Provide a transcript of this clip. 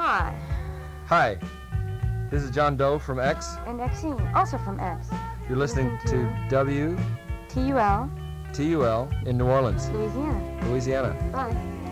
Hi. Hi, this is John Doe from X. And Xene, also from X. You're listening to TUL TUL in New Orleans, Louisiana. Louisiana. Bye.